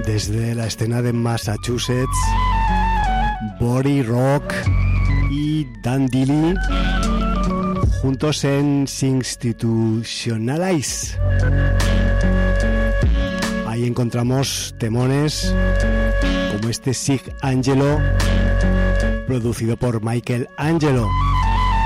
desde la escena de Massachusetts, Body Rock y Dan Dealey, juntos en Institutionalize. Ahí encontramos temones como este Sig Angelo, producido por Michael Angelo.